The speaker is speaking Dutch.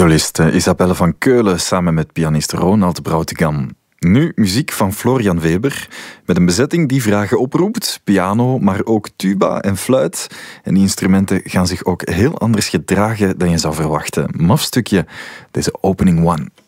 Violist Isabelle van Keulen samen met pianist Ronald Brautigam. Nu muziek van Florian Weber, met een bezetting die vragen oproept. Piano, maar ook tuba en fluit. En die instrumenten gaan zich ook heel anders gedragen dan je zou verwachten. Maf stukje, deze opening one.